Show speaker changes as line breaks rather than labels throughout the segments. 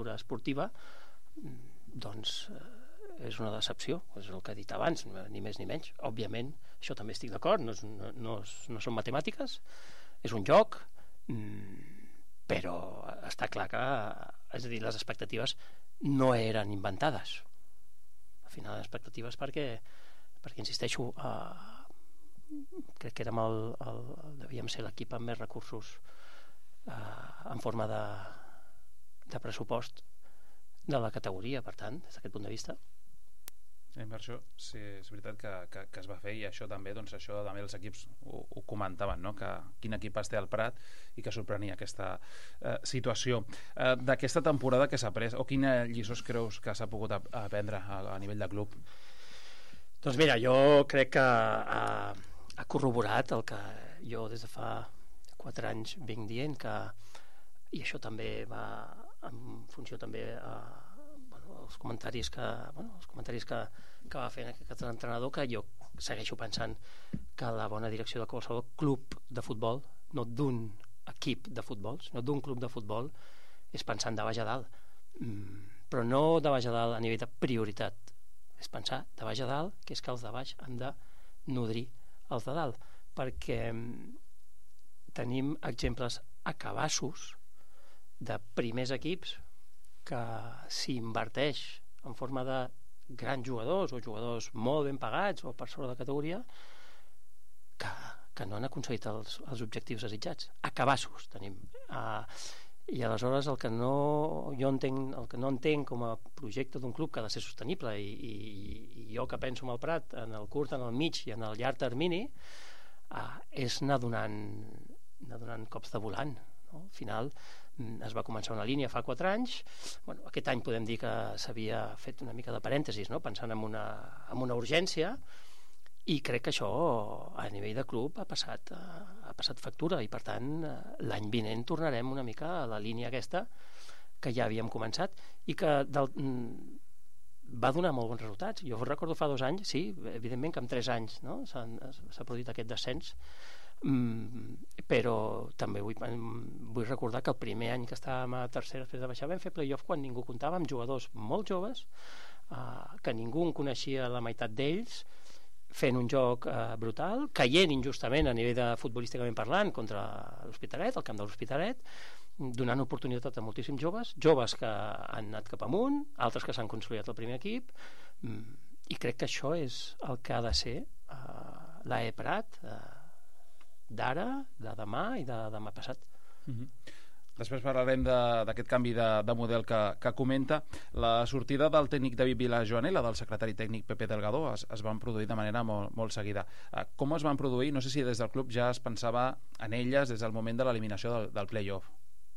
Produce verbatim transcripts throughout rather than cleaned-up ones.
estructura esportiva, doncs és una decepció, és el que he dit abans, ni més ni menys. Òbviament, això també estic d'acord, no, no, no, no són matemàtiques, és un joc, però està clar que, és a dir, les expectatives no eren inventades. Al final, les expectatives perquè, perquè insisteixo, eh, crec que érem el, el, el, devíem ser l'equip amb més recursos eh, en forma de, de pressupost de la categoria, per tant, des d'aquest punt de vista.
La inversió, sí, és veritat que, que, que es va fer, i això també, doncs això també els equips ho, ho comentaven, no? Que quin equip es té al Prat i que sorprenia aquesta eh, situació. Eh, d'aquesta temporada que s'ha pres, o quina lliçons creus que s'ha pogut aprendre a, a nivell de club?
Doncs mira, jo crec que ha, ha corroborat el que jo des de fa quatre anys vinc dient, que, i això també va en funció també a els comentaris que, bueno, els comentaris que, que va fer aquest entrenador, que jo segueixo pensant que la bona direcció de qualsevol club de futbol, no d'un equip de futbol, sinó d'un club de futbol, és pensar de baix a dalt, mm, però no de baix a dalt a nivell de prioritat, és pensar de baix a dalt, que és que els de baix han de nodrir els de dalt, perquè tenim exemples a cabassos de primers equips que s'hi inverteix en forma de grans jugadors o jugadors molt ben pagats o per sobre de categoria que, que no han aconseguit els, els objectius desitjats. A cabassos tenim. Uh, I aleshores el que no jo entenc, el que no entenc com a projecte d'un club que ha de ser sostenible i, i, i jo que penso en el Prat en el curt, en el mig i en el llarg termini uh, és anar donant, anar donant cops de volant. Al final es va començar una línia fa quatre anys, bueno, aquest any podem dir que s'havia fet una mica de parèntesis, no? Pensant en una, en una urgència, i crec que això a nivell de club ha passat, ha passat factura, i per tant l'any vinent tornarem una mica a la línia aquesta que ja havíem començat i que del, va donar molt bons resultats. Jo recordo fa dos anys, sí, evidentment que en tres anys, no? s'ha, s'ha produït aquest descens, Mm, però també vull, vull recordar que el primer any que estàvem a tercera després de baixar vam fer playoff quan ningú comptava, amb jugadors molt joves uh, que ningú en coneixia la meitat d'ells, fent un joc uh, brutal, caient injustament a nivell de futbolísticament parlant contra l'Hospitalet, el camp de l'Hospitalet, donant oportunitat a moltíssims joves, joves que han anat cap amunt, altres que s'han consolidat al primer equip, mm, i crec que això és el que ha de ser uh, l'A E Prat uh, d'ara, de demà i de demà passat.
Mm-hmm. Després parlarem d'aquest canvi de, de model que, que comenta. La sortida del tècnic David Vilajoana i la del secretari tècnic Pepe Delgado es, es van produir de manera molt, molt seguida. Com es van produir? No sé si des del club ja es pensava en elles des del moment de l'eliminació del, del play-off.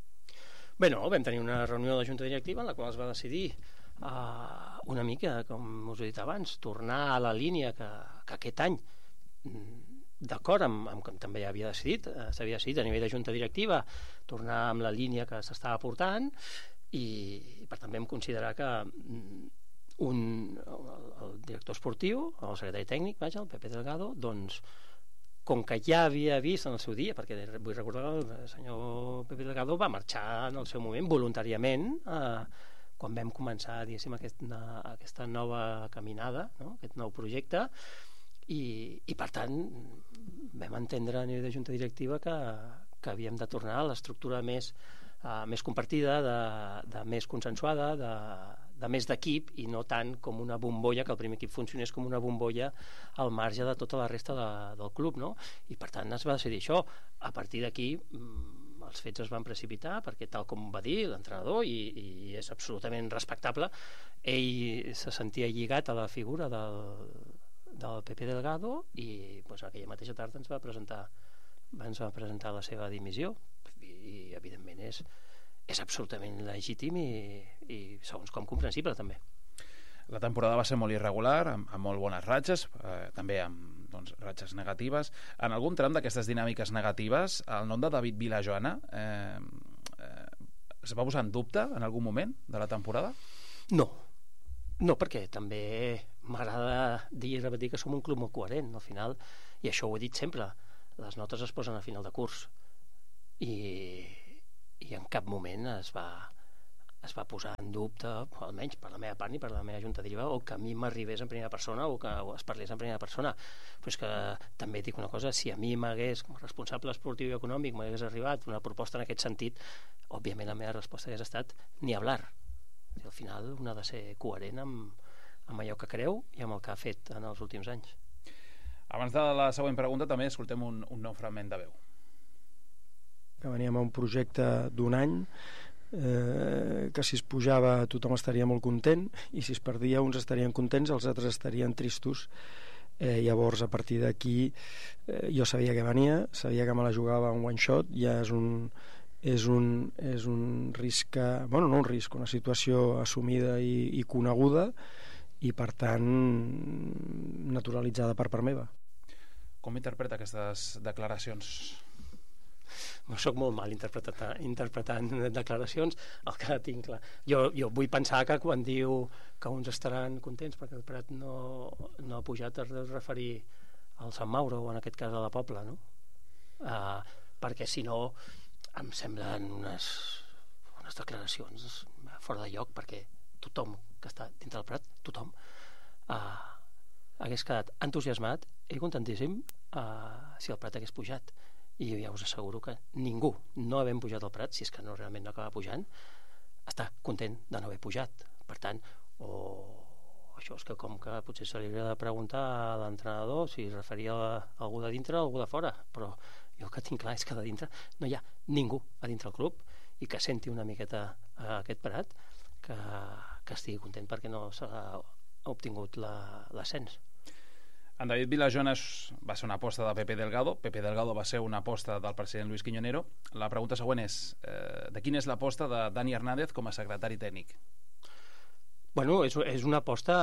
Bé, no, vam tenir una reunió de la Junta Directiva en la qual es va decidir uh, una mica, com us he dit abans, tornar a la línia que, que aquest any, d'acord amb, amb com també havia decidit, eh, s'havia decidit a nivell de Junta Directiva, tornar amb la línia que s'estava portant, i, i per tant vam considerar que un, el, el director esportiu, el secretari tècnic, vaja, el Pepe Delgado, doncs com que ja havia vist en el seu dia, perquè vull recordar que el senyor Pepe Delgado va marxar en el seu moment voluntàriament eh, quan vam començar, diguéssim, aquest, aquesta nova caminada, no? Aquest nou projecte, i, i per tant vam entendre a nivell de Junta Directiva que, que havíem de tornar a l'estructura més, uh, més compartida, de, de més consensuada, de, de més d'equip, i no tant com una bombolla, que el primer equip funcionés com una bombolla al marge de tota la resta de, del club, no? I per tant es va decidir això. A partir d'aquí els fets es van precipitar, perquè tal com va dir l'entrenador, i, i és absolutament respectable, ell se sentia lligat a la figura del del Pepe Delgado, i doncs, aquella mateixa tarda ens va presentar ens va presentar la seva dimissió, i, i evidentment és, és absolutament legítim i, i segons com comprensible també.
La temporada va ser molt irregular, amb, amb molt bones ratxes, eh, també amb doncs, ratxes negatives. En algun tram d'aquestes dinàmiques negatives, el nom de David Vilajoana eh, eh, es va posar en dubte en algun moment de la temporada?
No, no, perquè també m'agrada dir i repetir que som un club molt coherent al final, i això ho he dit sempre, les notes es posen a final de curs, i, i en cap moment es va es va posar en dubte, o almenys per la meva part ni per la meva junta directiva, o que a mi m'arribés en primera persona o que es parlés en primera persona. Però és que també dic una cosa, si a mi m'hagués, com a responsable esportiu i econòmic, m'hagués arribat una proposta en aquest sentit, òbviament la meva resposta hagués estat ni hablar. I al final un ha de ser coherent amb, amb allò que creu i amb el que ha fet en els últims anys.
Abans de la següent pregunta també escoltem un, un nou fragment de veu.
Que veníem a un projecte d'un any, eh, que si es pujava tothom estaria molt content i si es perdia uns estarien contents, els altres estarien tristos. Eh, llavors a partir d'aquí eh, jo sabia que venia, sabia que me la jugava un one shot, ja és un, és un, és un risc que, bueno, no un risc, una situació assumida i, i coneguda i per tant naturalitzada per part meva.
Com interpreta aquestes declaracions?
Soc molt mal interpretant, interpretant declaracions, el que tinc clar. Jo, jo vull pensar que quan diu que uns estaran contents perquè el Prat no, no ha pujat, es deu referir al Sant Mauro o en aquest cas a la Pobla, no? Uh, perquè si no em semblen unes, unes declaracions fora de lloc, perquè tothom que està dintre del Prat, tothom uh, hagués quedat entusiasmat i contentíssim uh, si el Prat hagués pujat. I jo ja us asseguro que ningú, no havent pujat al Prat, si és que no realment no acaba pujant, està content de no haver pujat. Per tant, o això és que com que potser se li hauria de preguntar a l'entrenador si es referia a algú de dintre o algú de fora, però jo el que tinc clar és que de dintre no hi ha ningú a dintre del club i que senti una miqueta a aquest Prat que, que estigui content perquè no s'ha obtingut l'ascens.
En David Vilajones va ser una aposta de Pepe Delgado. Pepe Delgado va ser una aposta del president Luis Quiñonero. La pregunta següent és, eh, de quina és l'aposta de Dani Hernández com a secretari tècnic?
Bueno, és, és una aposta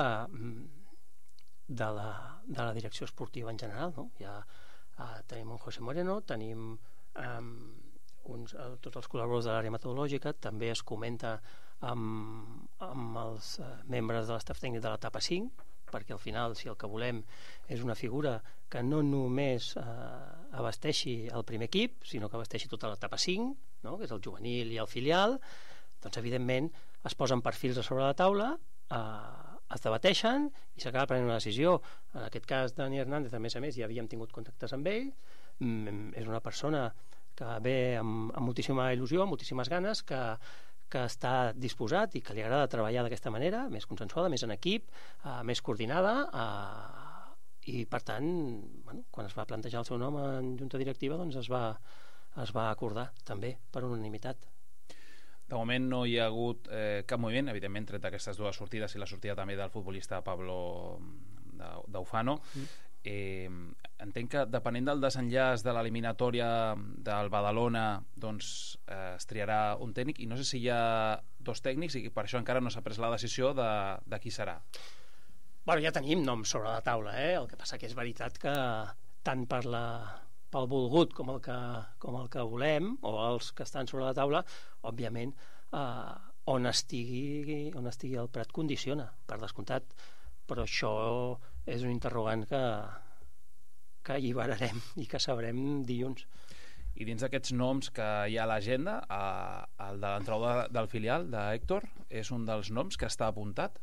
de la, de la direcció esportiva en general, no? Ja uh, tenim un José Moreno, tenim um, uns, uh, tots els col·laboradors de l'àrea metodològica, també es comenta amb, amb els uh, membres de l'estaf tècnic de l'etapa cinc, perquè al final, si el que volem és una figura que no només eh, abasteixi el primer equip, sinó que abasteixi tota l'etapa cinc, no? Que és el juvenil i el filial, doncs evidentment es posen perfils a sobre la taula, eh, es debateixen i s'acaba prenent una decisió. En aquest cas, Dani Hernández, a més a més, ja havíem tingut contactes amb ell, mm, és una persona que ve amb, amb moltíssima il·lusió, amb moltíssimes ganes, que que està disposat i que li agrada treballar d'aquesta manera, més consensuada, més en equip, eh, més coordinada, eh, i per tant, bueno, quan es va plantejar el seu nom en junta directiva, doncs es va, es va acordar també per unanimitat.
De moment no hi ha hagut eh, cap moviment, evidentment, tret d'aquestes dues sortides i la sortida també del futbolista Pablo Daufano. Mm. Eh, entenc que depenent del desenllaç de l'eliminatòria del Badalona, doncs eh, es triarà un tècnic i no sé si hi ha dos tècnics i per això encara no s'ha pres la decisió de, de qui serà.
Bueno, ja tenim noms sobre la taula, eh? El que passa que és veritat que tant per la, pel volgut com el, que, com el que volem, o els que estan sobre la taula, òbviament eh, on, estigui, on estigui el Prat condiciona, per descomptat, però això és un interrogant que, que alliberarem i que sabrem dilluns.
I dins d'aquests noms que hi ha a l'agenda, el de l'entrenador del filial, d'Héctor, és un dels noms que està apuntat?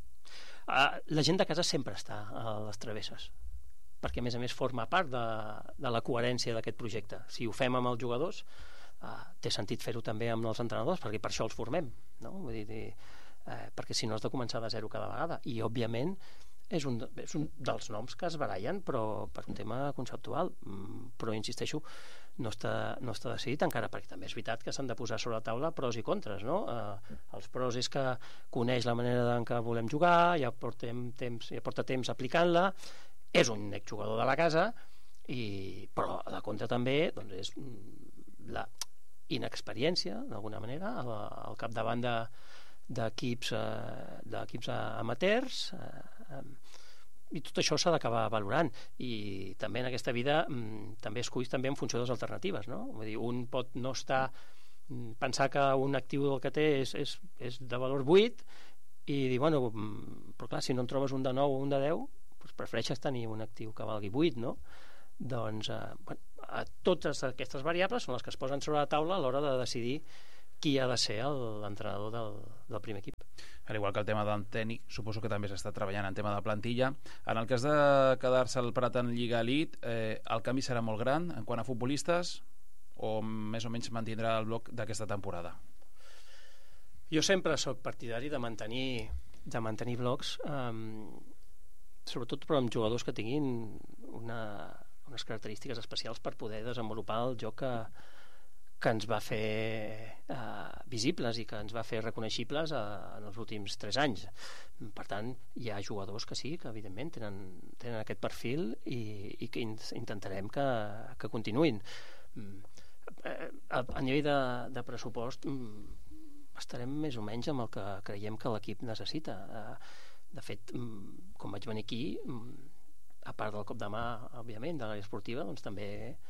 Uh, la gent de casa sempre està a les travesses, perquè a més a més forma part de, de la coherència d'aquest projecte. Si ho fem amb els jugadors, uh, té sentit fer-ho també amb els entrenadors, perquè per això els formem, no? Vull dir, eh, perquè si no has de començar de zero cada vegada, i òbviament és un, és un dels noms que es barallen, però per un tema conceptual, però insisteixo, no està, no està decidit encara, perquè també és veritat que s'han de posar sobre la taula pros i contres, no? Eh, els pros és que coneix la manera en què volem jugar, ja portem temps, ja porta temps aplicant-la, és un exjugador de la casa, i, però a la contra també doncs és la inexperiència d'alguna manera al, al capdavant de d'equips eh, d'equips amateurs, eh, i tot això s'ha d'acabar valorant, i també en aquesta vida mm, també esculls també en funció de les alternatives, no? Vull dir, un pot no estar pensar que un actiu del que té és, és, és de valor vuit i dir, bueno, però clar, si no en trobes un de nou o un de deu, doncs prefereixes tenir un actiu que valgui vuit, no? Doncs eh, bueno, totes aquestes variables són les que es posen sobre la taula a l'hora de decidir qui ha de ser l'entrenador del, del primer equip.
Al igual que el tema del tècnic, suposo que també s'està treballant en tema de plantilla. En el cas de quedar-se el Prat en Lliga Elite, eh, el canvi serà molt gran en quant a futbolistes, o més o menys mantindrà el bloc d'aquesta temporada?
Jo sempre sóc partidari de mantenir, de mantenir blocs, eh, sobretot però amb jugadors que tinguin una, unes característiques especials per poder desenvolupar el joc que, que ens va fer eh, visibles i que ens va fer reconeixibles eh, en els últims tres anys. Per tant, hi ha jugadors que sí, que evidentment tenen, tenen aquest perfil i, i que intentarem que, que continuïn. Eh, a, a nivell de, de pressupost estarem més o menys amb el que creiem que l'equip necessita. Eh, de fet, com vaig venir aquí, a part del cop de mà, òbviament, de l'àrea esportiva, doncs també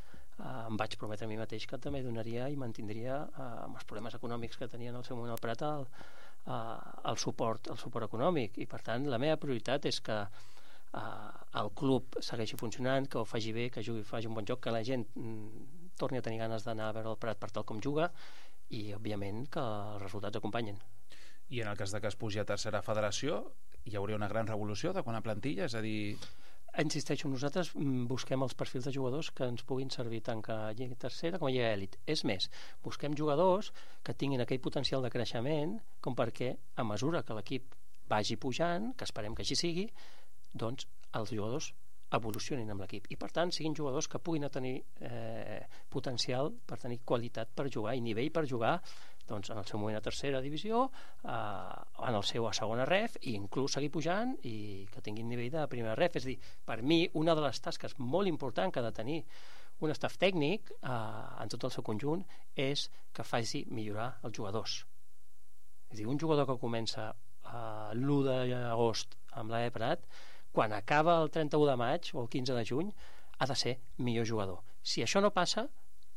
Uh, em vaig prometre a mi mateix que també donaria i mantindria uh, amb els problemes econòmics que tenia en el seu moment al Prat el, uh, el, suport, el suport econòmic, i per tant la meva prioritat és que uh, el club segueixi funcionant, que ho faci bé, que jugui, faci un bon joc, que la gent mm, torni a tenir ganes d'anar a veure el Prat per tal com juga, i òbviament que els resultats acompanyen.
I en el cas de que es pugi a tercera federació, hi hauria una gran revolució de quant a plantilla? És a dir...
Insisteixo, nosaltres busquem els perfils de jugadors que ens puguin servir tant que a Lliga Tercera com a Lliga Elit. És més, busquem jugadors que tinguin aquell potencial de creixement com perquè a mesura que l'equip vagi pujant, que esperem que així sigui, doncs els jugadors evolucionin amb l'equip i per tant siguin jugadors que puguin tenir eh, potencial per tenir qualitat per jugar i nivell per jugar, doncs en el seu moment a tercera divisió, eh, en el seu a segona ref, i inclús seguir pujant i que tinguin nivell de primera ref. És a dir, per mi una de les tasques molt important que ha de tenir un staff tècnic eh, en tot el seu conjunt és que faci millorar els jugadors. És a dir, un jugador que comença eh, l'u d'agost amb l'A E Prat, quan acaba el trenta-u de maig o el quinze de juny ha de ser millor jugador. Si això no passa,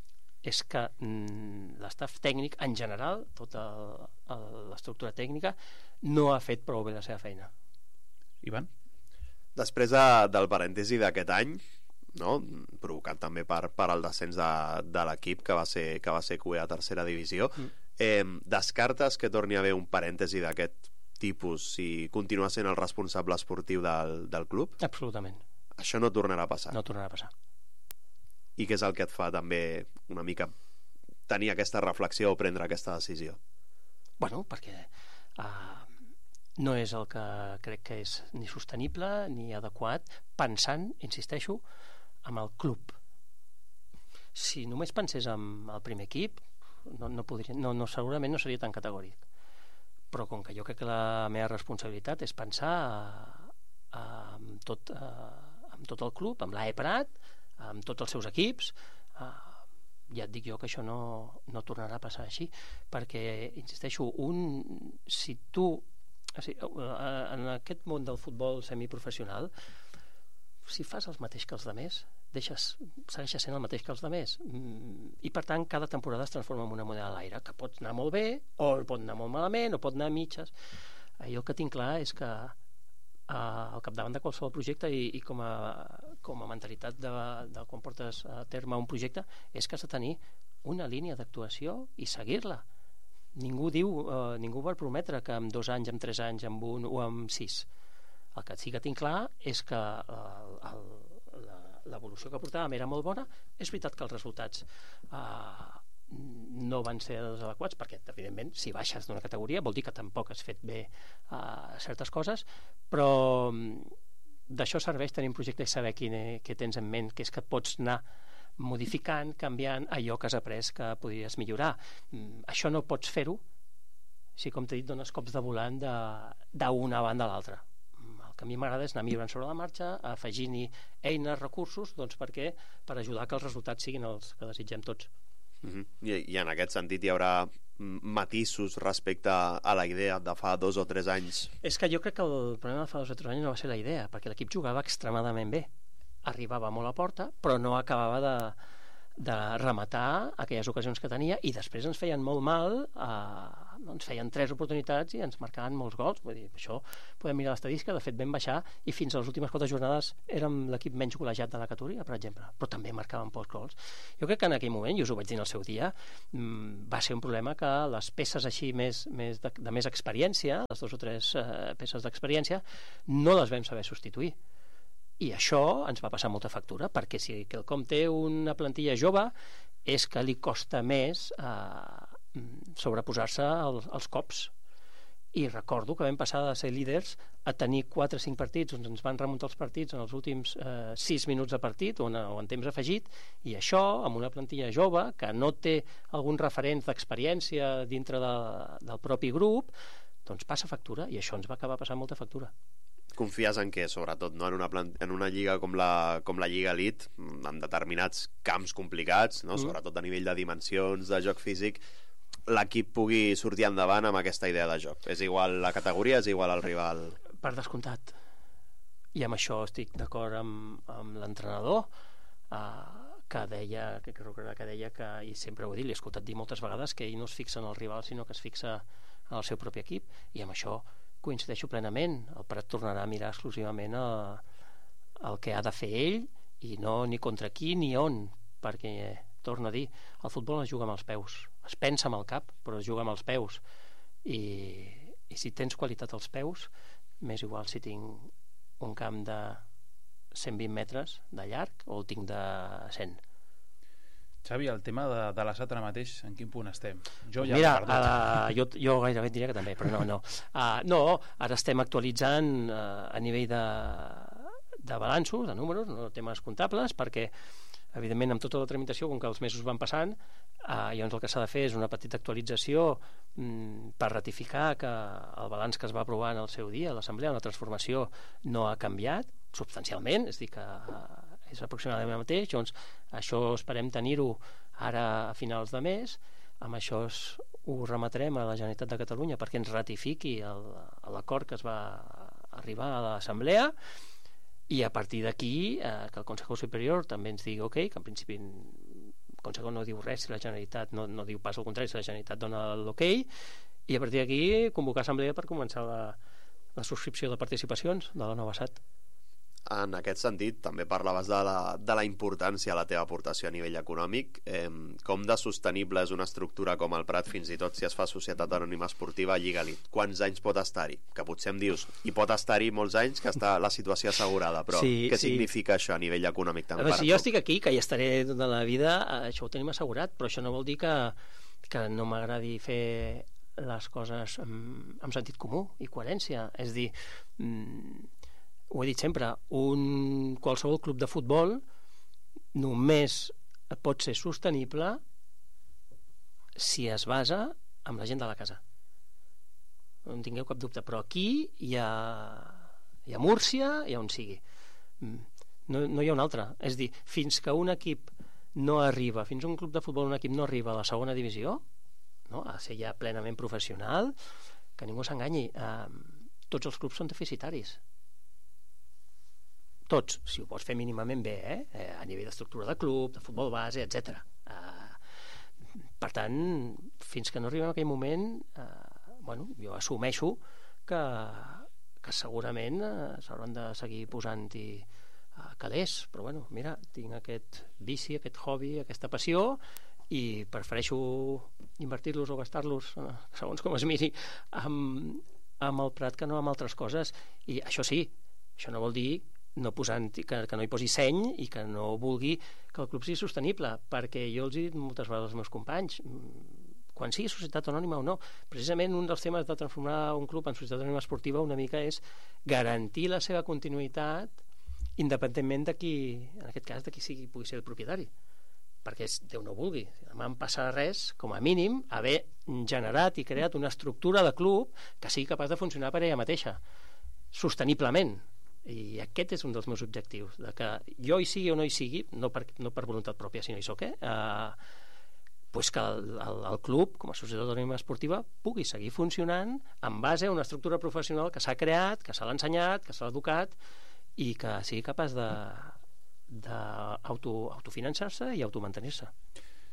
és que mm, l'estaf tècnic en general, tota l'estructura tècnica, no ha fet prou bé la seva feina.
Ivan?
Després de, del parèntesi d'aquest any, no? Provocat també per, per el descens de, de l'equip que va ser que va ser cué a tercera divisió, mm. eh, descartes que torni a haver un parèntesi d'aquest tipus si continua sent el responsable esportiu del, del club?
Absolutament.
Això no tornarà a passar?
No tornarà a passar.
I què és el que et fa també una mica tenir aquesta reflexió o prendre aquesta decisió?
Bueno, perquè uh, no és el que crec que és ni sostenible ni adequat, pensant, insisteixo, en el club. Si només pensés en el primer equip, no, no, podria, no, no, segurament no seria tan categòric. Però com que jo crec que la meva responsabilitat és pensar en tot, en tot el club, amb l'A E Prat, amb tots els seus equips, ja et dic jo que això no, no tornarà a passar així, perquè, insisteixo, un, si tu, o sigui, en aquest món del futbol semiprofessional, si fas el mateix que els altres, deixes, segueixes sent el mateix que els altres, i per tant cada temporada es transforma en una moneda a l'aire, que pot anar molt bé o pot anar molt malament o pot anar a mitges. Jo el que tinc clar és que eh, al capdavant de qualsevol projecte i, i com, a, com a mentalitat de, de quan portes a terme un projecte és que has de tenir una línia d'actuació i seguir-la. Ningú diu, eh, ningú vol prometre que en dos anys, en tres anys, en un o en sis. El que sí que tinc clar és que el, el l'evolució que portàvem era molt bona. És veritat que els resultats eh, no van ser els adequats, perquè evidentment si baixes d'una categoria vol dir que tampoc has fet bé eh, certes coses, però d'això serveix tenir un projecte i saber quin, què tens en ment, que és que pots anar modificant, canviant allò que has après que podries millorar. Això no pots fer-ho si, com t'he dit, dones cops de volant d'una banda a l'altra. Que a mi m'agrada és anar millorant sobre la marxa, afegint-hi eines, recursos, doncs perquè per ajudar que els resultats siguin els que desitgem tots.
Uh-huh. I, I en aquest sentit hi haurà matisos respecte a la idea de fa dos o tres anys?
És que jo crec que el problema de fa dos o tres anys no va ser la idea, perquè l'equip jugava extremadament bé. Arribava molt a porta, però no acabava de, de rematar aquelles ocasions que tenia, i després ens feien molt mal a doncs feien tres oportunitats i ens marcaven molts gols. Vull dir, això podem mirar l'estadística, de fet vam baixar i fins a les últimes quatre jornades érem l'equip menys golejat de la categoria, per exemple, però també marcaven pocs gols. Jo crec que en aquell moment, i us ho vaig dir en el seu dia, va ser un problema que les peces així més, més de, de més experiència, les dues o tres eh, peces d'experiència, no les vam saber substituir. I això ens va passar molta factura, perquè si quelcom té una plantilla jove és que li costa més eh, sobreposar-se als, als cops. I recordo que vam passar de ser líders a tenir quatre o cinc partits on ens van remuntar els partits en els últims eh, sis minuts de partit o en, o en temps afegit, i això amb una plantilla jove que no té alguns referents d'experiència dintre de, del propi grup, doncs passa factura, i això ens va acabar passant molta factura.
Confies en què, sobretot, no? en, una plant... en una lliga com la, com la Lliga Elite, en determinats camps complicats, no? mm. sobretot a nivell de dimensions, de joc físic, l'equip pugui sortir endavant amb aquesta idea de joc? És igual la categoria, és igual el rival?
Per descomptat. I amb això estic d'acord amb, amb l'entrenador, eh, que deia que, que deia que, i sempre ho he dit, l'he escoltat dir moltes vegades, que ell no es fixa en el rival, sinó que es fixa en el seu propi equip, i amb això coincideixo plenament. El Prat tornarà a mirar exclusivament a, el que ha de fer ell, i no ni contra qui ni on, perquè, torno a dir, el futbol es juga amb els peus, es pensa amb el cap, però es juga amb els peus, i, i si tens qualitat als peus, m'és igual si tinc un camp de cent vint metres de llarg o el tinc de cent.
Xavi, el tema de, de l'A S A T ara mateix, en quin punt estem? Jo ja
Mira, uh, jo, jo gairebé diria que també, però no, no. Uh, no, ara estem actualitzant uh, a nivell de, de balanços, de números, no temes comptables, perquè, evidentment, amb tota la tramitació, com que els mesos van passant, uh, llavors el que s'ha de fer és una petita actualització um, per ratificar que el balanç que es va aprovar en el seu dia a l'Assemblea, la transformació, no ha canviat substancialment, és a dir, que uh, és aproximadament el mateix, doncs això esperem tenir-ho ara a finals de mes, amb això es, ho remetrem a la Generalitat de Catalunya perquè ens ratifiqui l'acord que es va arribar a l'Assemblea, i a partir d'aquí eh, que el Consejo Superior també ens digui ok, que en principi el Consejo no diu res si la Generalitat no, no diu pas al contrari, si la Generalitat dona l'ok, i a partir d'aquí convocar assemblea per començar la, la subscripció de participacions de la nova S A T.
En aquest sentit, també parlaves de la, de la importància de la teva aportació a nivell econòmic. Eh, com de sostenible és una estructura com el Prat, fins i tot si es fa Societat Anònima Esportiva Lliga Elite? Quants anys pot estar-hi? Que potser em dius, i pot estar-hi molts anys que està la situació assegurada, però sí, què sí. significa això a nivell econòmic també?
Veure, si jo estic aquí, que hi estaré tota la vida, això ho tenim assegurat, però això no vol dir que, que no m'agradi fer les coses amb, amb sentit comú i coherència. És dir, mmm, ho he dit sempre, un qualsevol club de futbol només pot ser sostenible si es basa en la gent de la casa. No en tingueu cap dubte, però aquí hi ha, hi ha Múrcia, hi ha on sigui. No, no hi ha un altre. És dir, fins que un equip no arriba, fins un club de futbol, un equip no arriba a la segona divisió, no? A ser ja plenament professional, que ningú s'enganyi, eh, tots els clubs són deficitaris. Tots, si ho pots fer mínimament bé, eh? a nivell d'estructura de club, de futbol base, etcètera. Eh, per tant, fins que no arribem a aquell moment, eh, bueno, jo assumeixo que, que segurament eh, s'hauran de seguir posant-hi eh, calés, però bueno, mira, tinc aquest vici, aquest hobby, aquesta passió, i prefereixo invertir-los o gastar-los, eh, segons com es miri, amb, amb el Prat que no amb altres coses. I això sí, això no vol dir no posant, que, que no hi posi seny i que no vulgui que el club sigui sostenible, perquè jo els he dit moltes vegades als meus companys, quan sigui societat anònima o no, precisament un dels temes de transformar un club en societat anònima esportiva una mica és garantir la seva continuïtat independentment de qui, en aquest cas, de qui sigui, pugui ser el propietari, perquè és, Déu no vulgui, no em passa res, com a mínim, haver generat i creat una estructura de club que sigui capaç de funcionar per ella mateixa, sosteniblement. I aquest és un dels meus objectius, de que jo hi sigui o no hi sigui, no per, no per voluntat pròpia, sinó hi soc, eh? Uh, pues que el, el, el club, com a societat anònima esportiva, pugui seguir funcionant en base a una estructura professional que s'ha creat, que se l'ha ensenyat, que se l'ha educat, i que sigui capaç de, de auto, autofinançar-se i automantenir-se.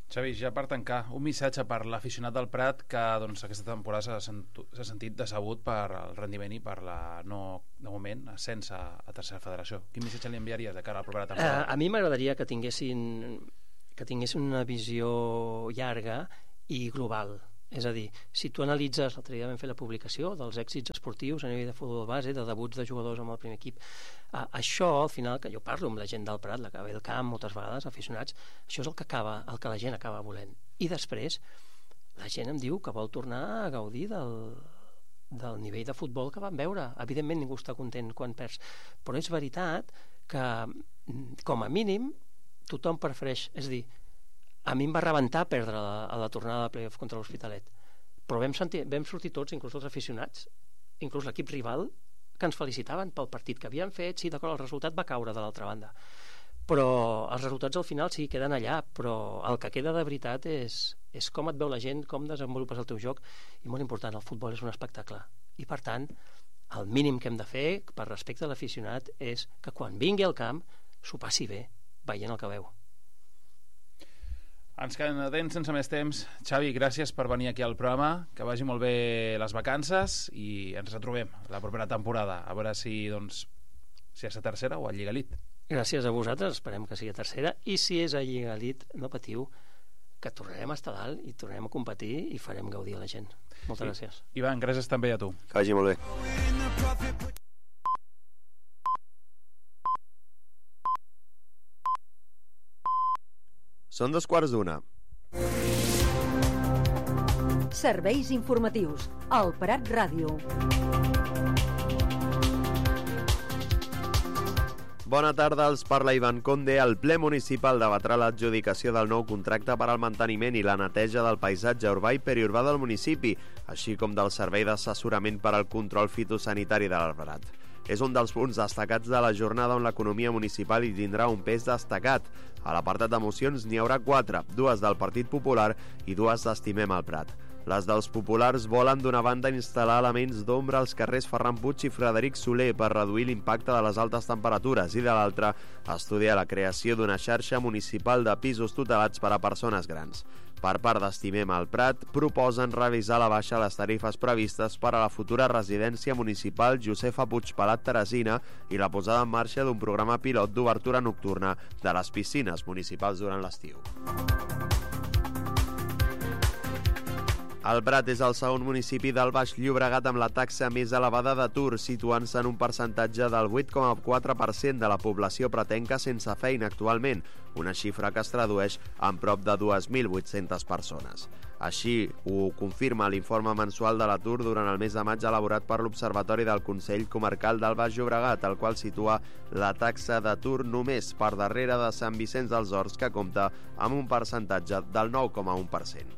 Xavi, ja per tancar, un missatge per l'aficionat del Prat que doncs, aquesta temporada s'ha sentu, s'ha sentit decebut per el rendiment i per la no, de moment, ascens a, a tercera federació. Quin missatge li enviaries de cara a la propera temporada?
Uh, a mi m'agradaria que tinguessin que tinguessin una visió llarga i global. És a dir, si tu analitzes, l'altre dia vam fer la publicació dels èxits esportius a nivell de futbol base, de debuts de jugadors amb el primer equip, uh, això al final, que jo parlo amb la gent del Prat, la que ve del camp moltes vegades, aficionats, això és el que acaba, el que la gent acaba volent. I després la gent em diu que vol tornar a gaudir del, del nivell de futbol que van veure. Evidentment ningú està content quan perds, però és veritat que com a mínim tothom prefereix, és a dir, a mi em va rebentar perdre la, a la tornada de playoff contra l'Hospitalet, però vam, sentir, vam sortir tots, inclús els aficionats, inclús l'equip rival, que ens felicitaven pel partit que havien fet. Sí, d'acord, el resultat va caure de l'altra banda, però els resultats al final sí queden allà, però el que queda de veritat és, és com et veu la gent, com desenvolupes el teu joc, i molt important, el futbol és un espectacle, i per tant el mínim que hem de fer per respecte a l'aficionat és que quan vingui al camp s'ho passi bé veient el que veu.
Ens quedem sense més temps. Xavi, gràcies per venir aquí al programa, que vagi molt bé les vacances i ens retrobem la propera temporada, a veure si, doncs, si és a tercera o a Lliga Elite.
Gràcies a vosaltres, esperem que sigui a tercera, i si és a Lliga Elite, no patiu, que tornarem a estar dalt i tornarem a competir i farem gaudir a la gent. Moltes sí. gràcies.
Ivan, gràcies també a tu.
Que vagi molt bé. Són dos quarts d'una.
Serveis informatius. El Prat Ràdio.
Bona tarda, els parla Ivan Conde. El ple municipal debatrà l'adjudicació del nou contracte per al manteniment i la neteja del paisatge urbà i periurbà del municipi, així com del servei d'assessorament per al control fitosanitari de l'Albarat. És un dels punts destacats de la jornada on l'economia municipal hi tindrà un pes destacat. A l'apartat de mocions n'hi haurà quatre, dues del Partit Popular i dues d'Estimem el Prat. Les dels populars volen d'una banda instal·lar elements d'ombra als carrers Ferran Puig i Frederic Soler per reduir l'impacte de les altes temperatures i de l'altra estudiar la creació d'una xarxa municipal de pisos tutelats per a persones grans. Per part d'Estimem el Prat, proposen revisar la baixa les tarifes previstes per a la futura residència municipal Josefa Puigpelat Teresina i la posada en marxa d'un programa pilot d'obertura nocturna de les piscines municipals durant l'estiu. El Prat és el segon municipi del Baix Llobregat amb la taxa més elevada d'atur, situant-se en un percentatge del vuit coma quatre per cent de la població pratenca sense feina actualment, una xifra que es tradueix en prop de dues mil vuit-centes persones. Així ho confirma l'informe mensual de l'atur durant el mes de maig elaborat per l'Observatori del Consell Comarcal del Baix Llobregat, el qual situa la taxa d'atur només per darrere de Sant Vicenç dels Horts, que compta amb un percentatge del nou coma u per cent.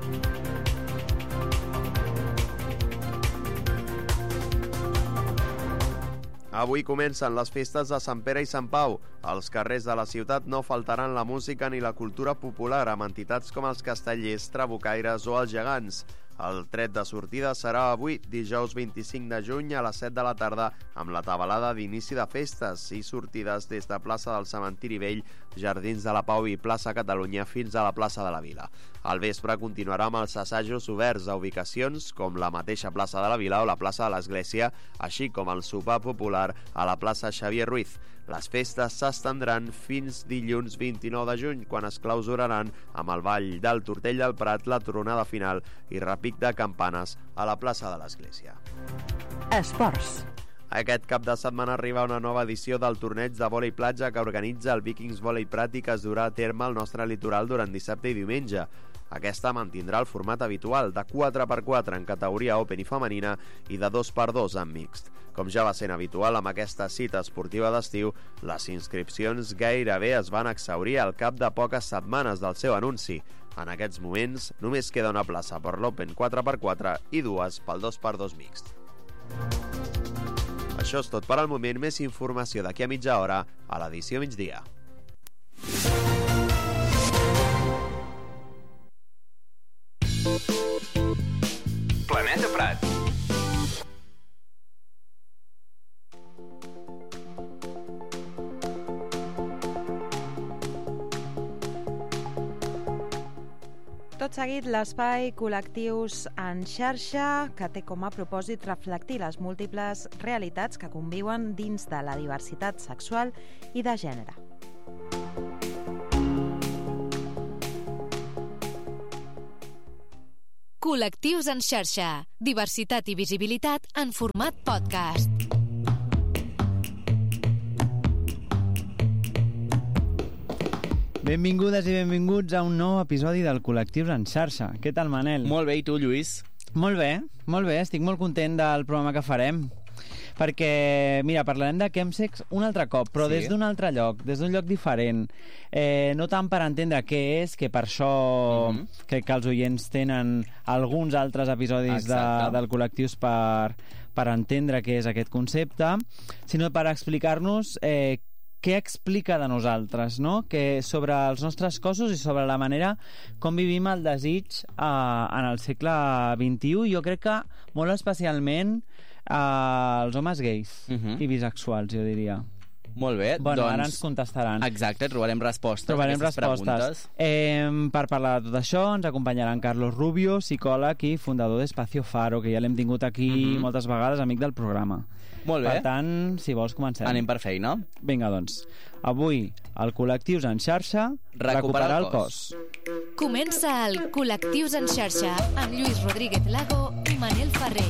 Avui comencen les festes de Sant Pere i Sant Pau. Als carrers de la ciutat no faltaran la música ni la cultura popular amb entitats com els castellers, trabucaires o els gegants. El tret de sortida serà avui, dijous vint-i-cinc de juny, a les set de la tarda, amb la tabalada d'inici de festes i sortides des de plaça del Cementiri Vell, Jardins de la Pau i plaça Catalunya fins a la plaça de la Vila. Al vespre continuarà amb els assajos oberts a ubicacions com la mateixa plaça de la Vila o la plaça de l'Església, així com el sopar popular a la plaça Xavier Ruiz. Les festes s'estendran fins dilluns vint-i-nou de juny, quan es clausuraran amb el ball del Tortell del Prat, la tronada final i repic de campanes a la plaça de l'Església.
Esports.
Aquest cap de setmana arriba una nova edició del torneig de vòlei platja que organitza el Vikings Vòlei Prat i que es durà a terme al nostre litoral durant dissabte i diumenge. Aquesta mantindrà el format habitual de quatre per quatre en categoria Open i femenina i de dos per dos en mixt. Com ja va sent habitual amb aquesta cita esportiva d'estiu, les inscripcions gairebé es van exhaurir al cap de poques setmanes del seu anunci. En aquests moments només queda una plaça per l'Open quatre per quatre i dues pel dos per dos mixt. Això és tot per al moment. Més informació d'aquí a mitja hora a l'edició migdia.
Planeta Prat.
Tot seguit, l'espai Col·lectius en xarxa, que té com a propòsit reflectir les múltiples realitats que conviuen dins de la diversitat sexual i de gènere.
Col·lectius en xarxa. Diversitat i visibilitat en format podcast.
Benvingudes i benvinguts a un nou episodi del Col·lectius en xarxa. Què tal, Manel?
Molt bé, i tu, Lluís?
Molt bé, molt bé. Estic molt content del programa que farem. Perquè, mira, parlarem de chemsex un altre cop, però sí. des d'un altre lloc, des d'un lloc diferent. Eh, no tant per entendre què és, que per això mm-hmm. crec que els oients tenen alguns altres episodis de, del Col·lectius per, per entendre què és aquest concepte, sinó per explicar-nos eh, què explica de nosaltres, no? Que sobre els nostres cossos i sobre la manera com vivim el desig eh, en el segle vint-i-u. Jo crec que molt especialment Uh, els homes gais uh-huh. i bisexuals, jo diria.
Molt bé,
bueno,
doncs...
ara ens contestaran.
Exacte, trobarem respostes
trobarem
a aquestes
respostes. Eh, per parlar de tot això ens acompanyaran Carlos Rubio, psicòleg i fundador d'Espacio Faro, que ja l'hem tingut aquí uh-huh. moltes vegades, amic del programa.
Molt bé.
Per tant, si vols, comencem.
Anem per feina.
Vinga, doncs. Avui, al Col·lectius en xarxa, recuperar, recuperar el cos.
cos. Comença el Col·lectius en xarxa amb Lluís Rodríguez Lago i Manel Ferrer.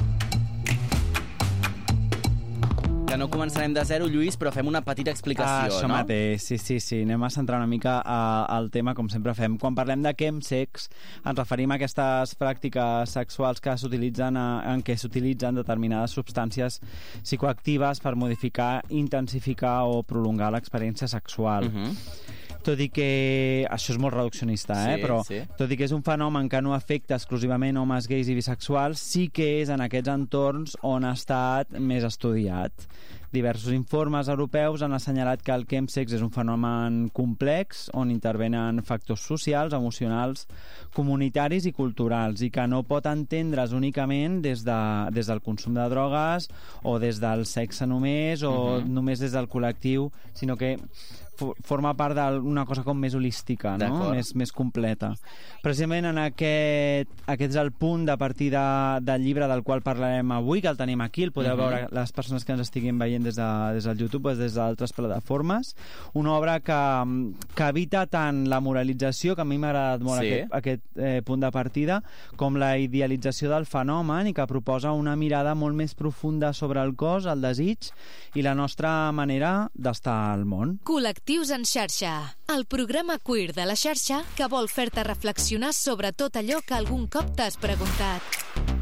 Que no començarem de zero, Lluís, però fem una petita explicació,
ah, això
no?
mateix, sí, sí, sí. Anem a centrar una mica a, al tema, com sempre fem. Quan parlem de chemsex, ens referim a aquestes pràctiques sexuals que s'utilitzen a, en què s'utilitzen determinades substàncies psicoactives per modificar, intensificar o prolongar l'experiència sexual. Uh-huh. Tot i que... Això és molt reduccionista, eh?
Sí,
però
sí.
tot i que és un fenomen que no afecta exclusivament homes gais i bisexuals, sí que és en aquests entorns on ha estat més estudiat. Diversos informes europeus han assenyalat que el chemsex és un fenomen complex on intervenen factors socials, emocionals, comunitaris i culturals, i que no pot entendre's únicament des, de, des del consum de drogues o des del sexe només o uh-huh. només des del col·lectiu, sinó que forma part d'una cosa com més holística, no? més, més completa. Precisament en aquest, aquest és el punt de partida del llibre del qual parlarem avui, que el tenim aquí, el podeu uh-huh. veure les persones que ens estiguin veient des de, des del YouTube o des d'altres plataformes. Una obra que, que evita tant la moralització, que a mi m'ha agradat molt sí. aquest, aquest eh, punt de partida, com la idealització del fenomen, i que proposa una mirada molt més profunda sobre el cos, el desig i la nostra manera d'estar al món.
Col·lectius en xarxa, el programa queer de la xarxa que vol fer-te reflexionar sobre tot allò que algun cop t'has preguntat.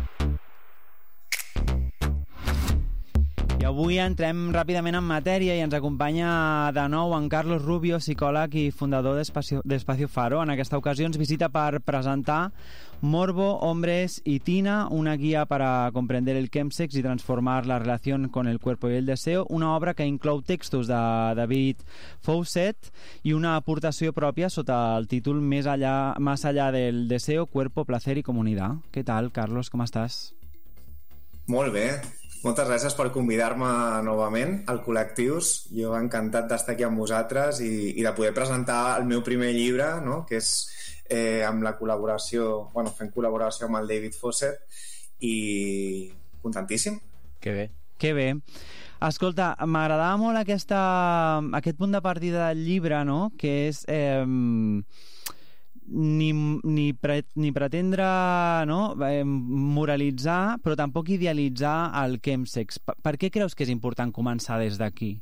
I avui entrem ràpidament en matèria i ens acompanya de nou en Carlos Rubio, psicòleg i fundador d'Espacio, d'Espacio Faro. En aquesta ocasió ens visita per presentar Morbo, Hombres y Tina, una guía para comprender el chemsex y transformar la relación con el cuerpo y el deseo, una obra que inclou textos de David Fawcett i una aportació pròpia sota el títol Més allá, Más allá del deseo, cuerpo, placer y comunidad. Què tal, Carlos? Com estàs?
Molt bé. Moltes gràcies per convidar-me novament al Col·lectius. Jo encantat d'estar aquí amb vosaltres i, i de poder presentar el meu primer llibre, no? Que és eh, amb la col·laboració, bueno, fent col·laboració amb el David Fawcett, i contentíssim.
Que bé.
Que bé. Escolta, m'agradava molt aquesta, aquest punt de partida del llibre, no? Que és... Eh, Ni, ni, pre, ni pretendre no? eh, moralitzar, però tampoc idealitzar el chemsex. Per, per què creus que és important començar des d'aquí?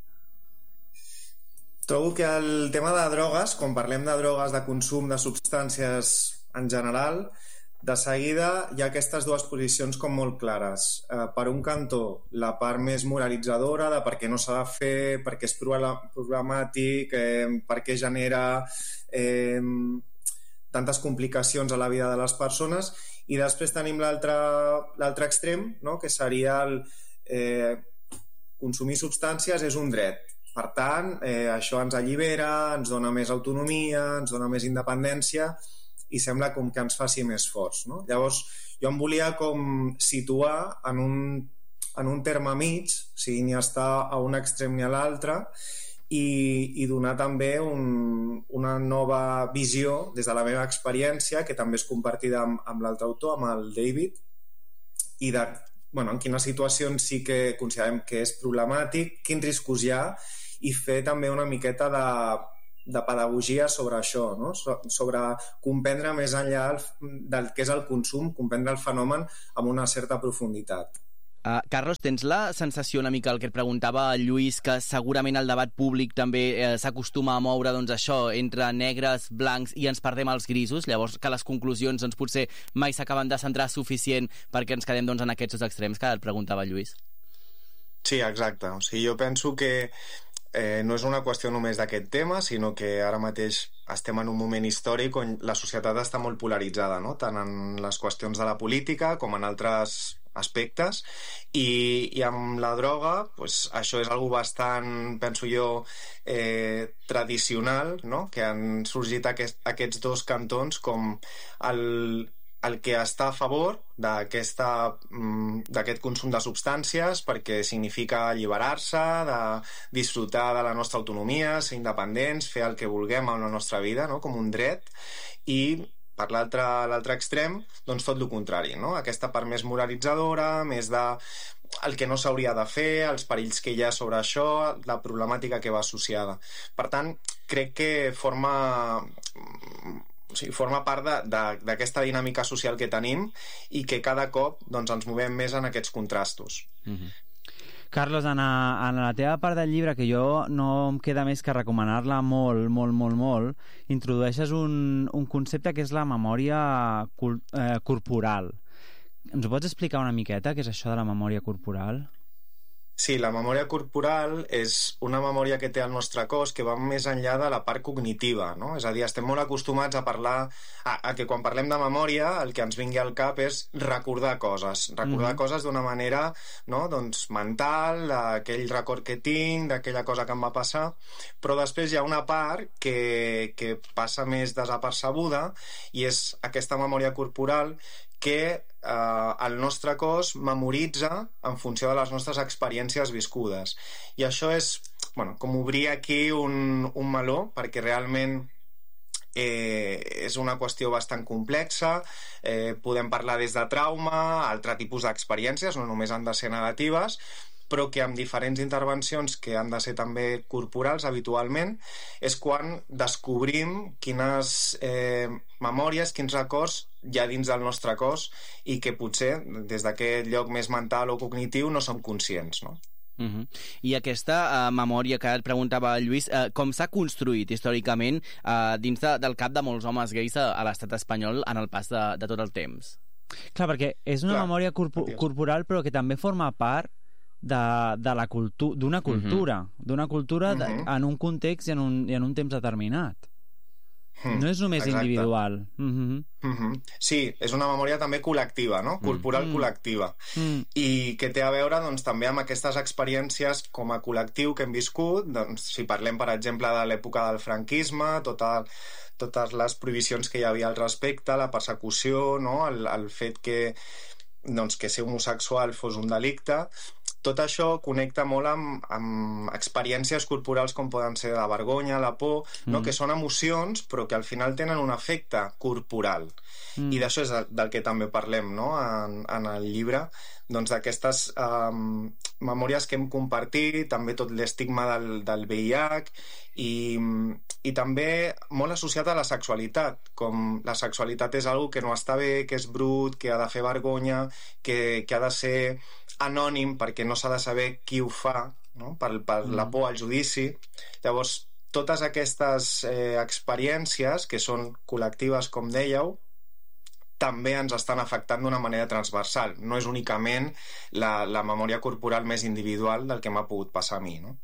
Trobo que el tema de drogues, quan parlem de drogues, de consum de substàncies en general, de seguida hi ha aquestes dues posicions com molt clares. Eh, per un cantó, la part més moralitzadora de per què no s'ha de fer, per què és problemàtic, eh, per què genera... Eh, tantes complicacions a la vida de les persones, i després tenim l'altre l'altre extrem, no? Que seria el eh, consumir substàncies és un dret. Per tant, eh, això ens allibera, ens dona més autonomia, ens dona més independència i sembla com que ens faci més forts, no? Llavors, jo em volia com situar en un, en un terme mig, o sigui, ni estar a un extrem ni a l'altre, i, i donar també un, una nova visió des de la meva experiència, que també és compartida amb, amb l'altre autor, amb el David, i de bueno, en quines situacions sí que considerem que és problemàtic, quins riscos hi ha, i fer també una miqueta de, de pedagogia sobre això, no? So, sobre comprendre més enllà el, del que és el consum, comprendre el fenomen amb una certa profunditat.
Uh, Carlos, tens la sensació una mica el que et preguntava el Lluís, que segurament el debat públic també eh, s'acostuma a moure doncs, això entre negres, blancs i ens perdem els grisos, llavors que les conclusions doncs, potser mai s'acaben de centrar suficient perquè ens quedem doncs, en aquests dos extrems que et preguntava el Lluís?
Sí, exacte. O sigui, jo penso que eh, no és una qüestió només d'aquest tema, sinó que ara mateix estem en un moment històric on la societat està molt polaritzada, no? Tant en les qüestions de la política com en altres aspectes, i, i amb la droga pues, això és algo bastant, penso jo, eh, tradicional, no? Que han sorgit aquest, aquests dos cantons com el, el que està a favor d'aquest consum de substàncies perquè significa alliberar-se, de disfrutar de la nostra autonomia, ser independents, fer el que vulguem amb la nostra vida, no? Com un dret, i per l'altre extrem, doncs tot el contrari, no? Aquesta part més moralitzadora, més de el que no s'hauria de fer, els perills que hi ha sobre això, la problemàtica que va associada. Per tant, crec que forma, o sigui, forma part d'aquesta dinàmica social que tenim i que cada cop doncs, ens movem més en aquests contrastos.
Mm-hmm. Carlos, en, a, en la teva part del llibre, que jo no em queda més que recomanar-la molt, molt, molt, molt, introdueixes un, un concepte que és la memòria cul, eh, corporal. Ens ho pots explicar una miqueta, què és això de la memòria corporal?
Sí, la memòria corporal és una memòria que té el nostre cos que va més enllà de la part cognitiva, no? És a dir, estem molt acostumats a parlar, a, a que quan parlem de memòria el que ens vingui al cap és recordar coses, recordar mm-hmm. coses d'una manera, no? Doncs mental, aquell record que tinc, d'aquella cosa que em va passar, però després hi ha una part que, que passa més desapercebuda i és aquesta memòria corporal que eh, el nostre cos memoritza en funció de les nostres experiències viscudes. I això és, bueno, com obrir aquí un, un meló, perquè realment eh, és una qüestió bastant complexa, eh, podem parlar des de trauma, altre tipus d'experiències, no només han de ser negatives, però que amb diferents intervencions que han de ser també corporals habitualment, és quan descobrim quines eh, memòries, quins records hi ha dins del nostre cos i que potser des d'aquest lloc més mental o cognitiu no som conscients, no?
Uh-huh. I aquesta uh, memòria que et preguntava el Lluís, uh, com s'ha construït històricament uh, dins de, del cap de molts homes gais a, a l'estat espanyol en el pas de, de tot el temps?
Clar, perquè és una Clar, memòria corpo corporal però que també forma part de, de la cultu d'una cultura, uh-huh. d'una cultura uh-huh. de, en un context i en un, i en un temps determinat. Mm, no és només exacte. Individual. Uh-huh.
Uh-huh. Sí, és una memòria també col·lectiva, no? Corporal mm. col·lectiva. Mm. I que té a veure doncs, també amb aquestes experiències com a col·lectiu que hem viscut, doncs, si parlem, per exemple, de l'època del franquisme, tota, totes les prohibicions que hi havia al respecte, la persecució, no? el, el fet que, doncs, que ser homosexual fos un delicte. Tot això connecta molt amb, amb experiències corporals com poden ser la vergonya, la por, mm. no? Que són emocions però que al final tenen un efecte corporal. Mm. I d'això és del que també parlem, no? en, en el llibre, doncs d'aquestes um, memòries que hem compartit, també tot l'estigma del, del V I H i, i també molt associat a la sexualitat, com la sexualitat és algo que no està bé, que és brut, que ha de fer vergonya, que, que ha de ser anònim perquè no s'ha de saber qui ho fa, no? per, per mm. la por al judici. Llavors, totes aquestes eh, experiències que són col·lectives, com dèieu, també ens estan afectant d'una manera transversal. No és únicament la, la memòria corporal més individual del que m'ha pogut passar a mi, no?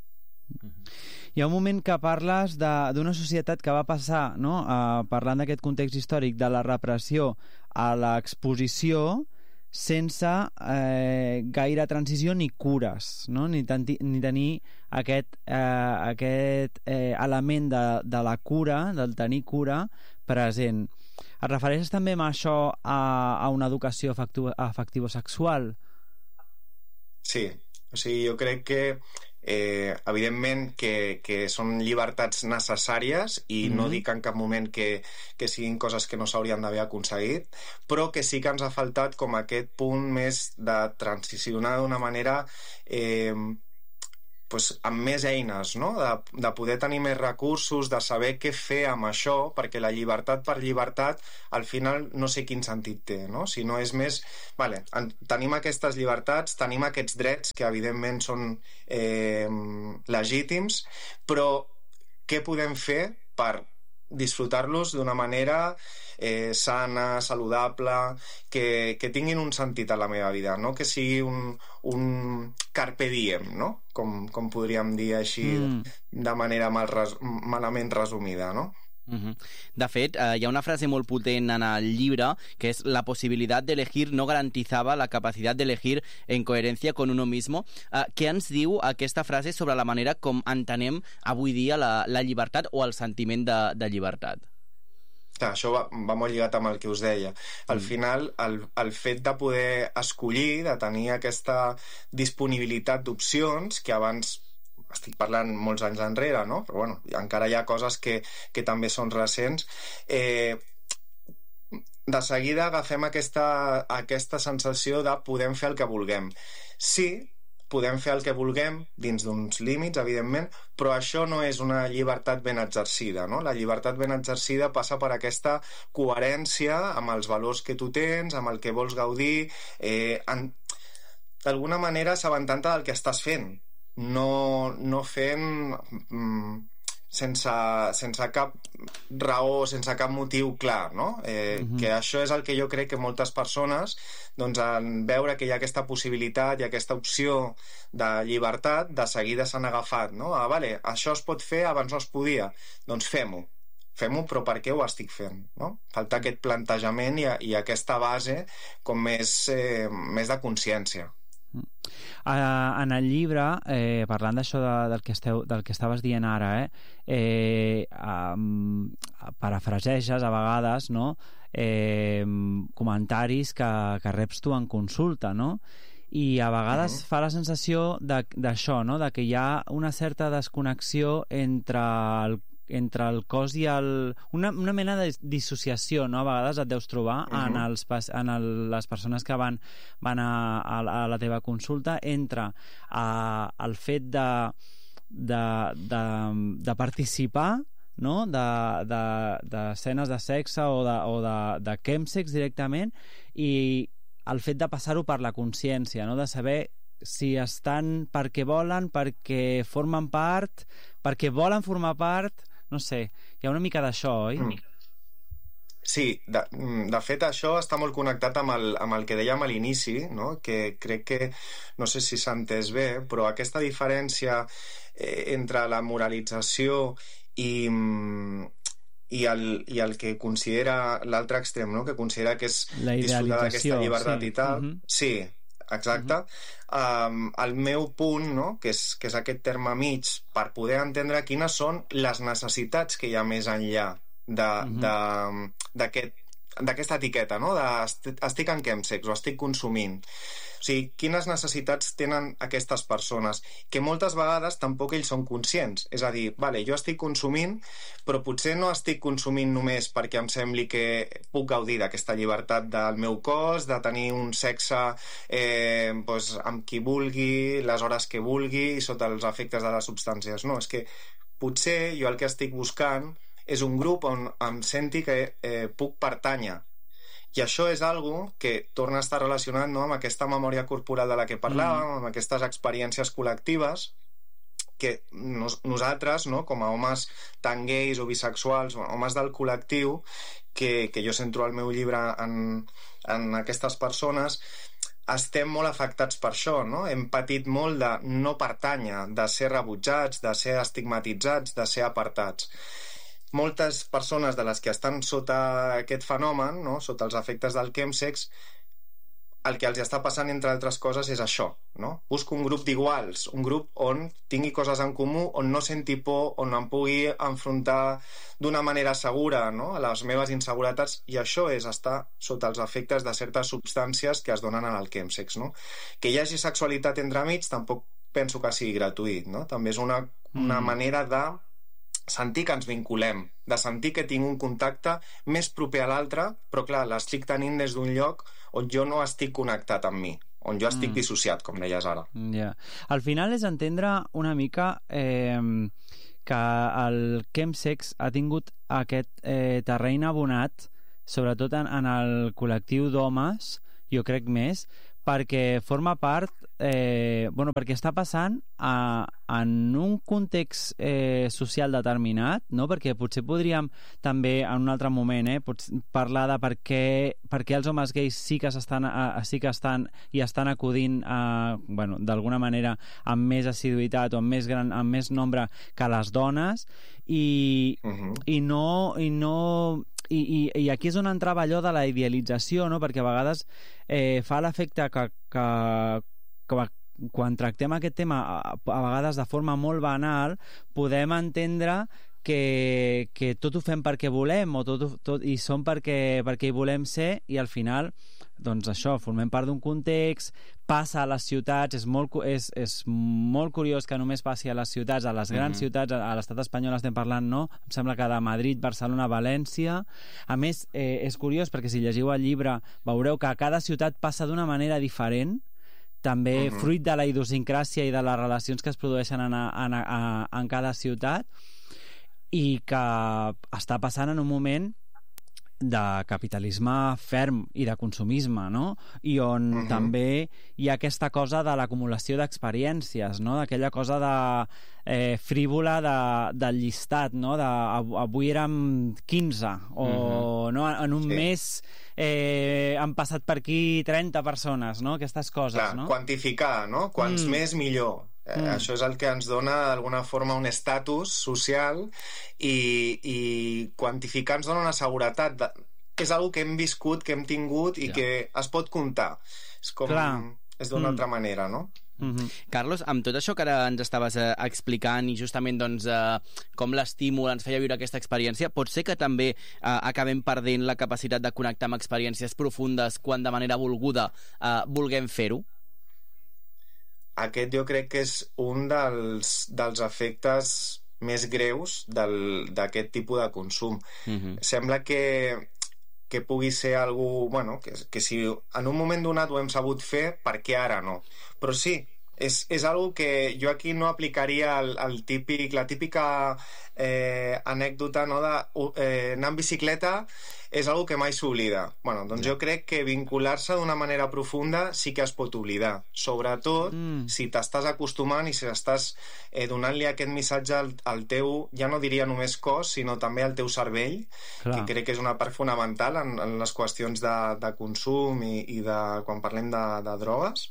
Hi ha un moment que parles d'una societat que va passar, no? uh, parlant d'aquest context històric, de la repressió a l'exposició, sense eh, gaire transició ni cures, no? ni, tanti, ni tenir aquest, eh, aquest eh, element de, de la cura, del tenir cura, present. Et refereixes també amb això a, a una educació afectivo-sexual?
Sí, o sigui, jo crec que Eh, evidentment que, que són llibertats necessàries i mm-hmm. no dic en cap moment que, que siguin coses que no s'haurien d'haver aconseguit, però que sí que ens ha faltat com aquest punt més de transicionar d'una manera eh, pues, amb més eines, no? de, de poder tenir més recursos, de saber què fer amb això, perquè la llibertat per llibertat al final no sé quin sentit té, no? Si no és més, vale, en, tenim aquestes llibertats, tenim aquests drets que evidentment són eh, legítims, però què podem fer per disfrutar-los d'una manera eh, sana, saludable, que, que tinguin un sentit a la meva vida, no? Que sigui un, un carpe diem, no? Com, com podríem dir així mm. de manera mal res, malament resumida, no?
Uh-huh. De fet, eh, hi ha una frase molt potent en el llibre que és la possibilitat d'elegir no garantizava la capacitat d'elegir en coherència con uno mismo. Eh, què ens diu aquesta frase sobre la manera com entenem avui dia la, la llibertat o el sentiment de, de llibertat?
Clar, això va, va molt lligat amb el que us deia. Al mm. final, el, el fet de poder escollir, de tenir aquesta disponibilitat d'opcions que abans estic parlant molts anys enrere, no? Però bueno, encara hi ha coses que, que també són recents. Eh, de seguida agafem aquesta, aquesta sensació de podem fer el que vulguem. Sí, podem fer el que vulguem dins d'uns límits, evidentment, però això no és una llibertat ben exercida, no? La llibertat ben exercida passa per aquesta coherència amb els valors que tu tens, amb el que vols gaudir, eh, en... d'alguna manera assabentant-te del que estàs fent, no, no fent mm, sense, sense cap raó, sense cap motiu clar, no? Eh, mm-hmm. Que això és el que jo crec que moltes persones, doncs, en veure que hi ha aquesta possibilitat i aquesta opció de llibertat, de seguida s'han agafat, no? Ah, vale, això es pot fer, abans no es podia, doncs fem-ho. Fem-ho, però per què ho estic fent, no? Falta aquest plantejament i, i aquesta base com més, eh, més de consciència.
Uh, en el llibre, eh, parlant d'això de, del, que esteu, del que estaves dient ara, eh, eh, um, parafraseges a vegades, no? eh, comentaris que, que reps tu en consulta, no? I a vegades uh-huh. fa la sensació d'això, no? De que hi ha una certa desconnexió entre el entre el cos i el... Una, una mena de dissociació, no? A vegades et deus trobar uh-huh. en, els, en el, les persones que van, van a, a, a la teva consulta entre a, el fet de, de, de, de participar, no? de, de, de escenes de sexe o de, o de, de chemsex directament, i el fet de passar-ho per la consciència, no? De saber si estan perquè volen, perquè formen part, perquè volen formar part. No sé, hi ha una mica d'això, oi? Mm.
Sí, de, de fet això està molt connectat amb el, amb el que dèiem a l'inici, no? Que crec que, no sé si s'ha entès bé, però aquesta diferència eh, entre la moralització i, i, el, i el que considera l'altre extrem, no? Que considera que és disfrutar d'aquesta llibertat sí. I tal. Uh-huh. Sí, exacte. Uh-huh. um, el meu punt, no? que, és, que és aquest terme mig, per poder entendre quines són les necessitats que hi ha més enllà uh-huh. d'aquesta etiqueta, no? de estic en chemsex o estic consumint. O sigui, quines necessitats tenen aquestes persones, que moltes vegades tampoc ells són conscients. És a dir, vale, jo estic consumint, però potser no estic consumint només perquè em sembli que puc gaudir d'aquesta llibertat del meu cos, de tenir un sexe eh, doncs, amb qui vulgui, les hores que vulgui, i sota els efectes de les substàncies. No, és que potser jo el que estic buscant és un grup on em senti que eh, puc pertànyer. I això és algo que torna a estar relacionat, no, amb aquesta memòria corporal de la que parlàvem, mm. amb aquestes experiències col·lectives que nos, nosaltres, no, com a homes tant gais o bisexuals, homes del col·lectiu, que, que jo centro al meu llibre en, en aquestes persones, estem molt afectats per això, no? Hem patit molt de no pertànyer, de ser rebutjats, de ser estigmatitzats, de ser apartats. Moltes persones de les que estan sota aquest fenomen, no? Sota els efectes del chemsex, el que els està passant, entre altres coses, és això, no? Busco un grup d'iguals, un grup on tingui coses en comú, on no senti por, on em pugui enfrontar d'una manera segura, no? A les meves inseguretats, i això és estar sota els efectes de certes substàncies que es donen en el chemsex, no? Que hi hagi sexualitat entremig tampoc penso que sigui gratuït, no? També és una, una mm. manera de sentir que ens vinculem, de sentir que tinc un contacte més proper a l'altre, però clar, l'estic tenint des d'un lloc on jo no estic connectat amb mi, on jo estic mm. dissociat, com deies ara.
Yeah. Al final és entendre una mica eh, que el chemsex ha tingut aquest eh, terreny abonat, sobretot en, en el col·lectiu d'homes, jo crec més, perquè forma part, eh, bueno, perquè està passant a, en un context eh, social determinat, no? Perquè potser podríem també en un altre moment eh, parlar de per què, per què els homes gais sí que, s'estan, a, sí que estan i estan acudint a, bueno, d'alguna manera amb més assiduïtat o amb més, gran, amb més nombre que les dones i, uh-huh. i no... I no I, i, i aquí és on entrava allò de la idealització, no? Perquè a vegades eh, fa l'efecte que, que, que quan tractem aquest tema a, a vegades de forma molt banal podem entendre que, que tot ho fem perquè volem o tot, tot, i som perquè, perquè hi volem ser i al final doncs això, formem part d'un context, passa a les ciutats, és molt, és, és molt curiós que només passi a les ciutats, a les grans mm-hmm. ciutats, a l'estat espanyol estem parlant, no? Em sembla que de Madrid, Barcelona, València. A més, eh, és curiós perquè si llegiu el llibre veureu que a cada ciutat passa d'una manera diferent, també mm-hmm. fruit de la idiosincràsia i de les relacions que es produeixen en, en, en, en cada ciutat i que està passant en un moment de capitalisme ferm i de consumisme, no? I on uh-huh. també hi ha aquesta cosa de l'acumulació d'experiències, no? D'aquella cosa de eh, frívola de, del llistat, no? De, avui érem quinze o uh-huh. no? En un sí. mes eh, han passat per aquí trenta persones, no? Aquestes coses,
clar,
no?
Quantificar, no? Quants mm. més millor. Eh, mm. Això és el que ens dona d'alguna forma un estatus social i, i quantificar ens dona una seguretat de... és una que hem viscut, que hem tingut i ja. que es pot comptar, és com Clar. és d'una mm. altra manera, no?
Mm-hmm. Carlos, amb tot això que ara ens estaves eh, explicant i justament doncs, eh, com l'estímul ens feia viure aquesta experiència, pot ser que també eh, acabem perdent la capacitat de connectar amb experiències profundes quan de manera volguda eh, vulguem fer-ho?
Aquest jo crec que és un dels, dels efectes més greus d'aquest tipus de consum. Mm-hmm. Sembla que, que pugui ser algú, bueno, que, que si en un moment donat ho hem sabut fer, per què ara no? Però sí, és, és algo que jo aquí no aplicaria el, el típic, la típica eh, anècdota, no, de eh, anar en bicicleta és algo que mai s'oblida. Bueno, doncs jo crec que vincular-se d'una manera profunda sí que es pot oblidar, sobretot mm. si t'estàs acostumant i si estàs eh, donant-li aquest missatge al, al teu, ja no diria només cos, sinó també al teu cervell, Clar. que crec que és una part fonamental en, en les qüestions de, de consum i, i de, quan parlem de, de drogues.